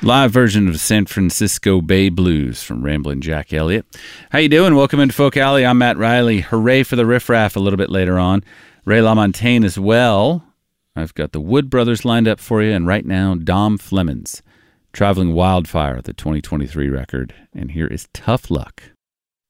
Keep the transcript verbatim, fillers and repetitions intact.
Live version of San Francisco Bay Blues from Ramblin' Jack Elliott. How you doing? Welcome into Folk Alley. I'm Matt Riley. Hooray for the Riff Raff a little bit later on. Ray LaMontagne as well. I've got the Wood Brothers lined up for you, and right now, Dom Flemons, Traveling Wildfire, the twenty twenty-three record. And here is Tough Luck.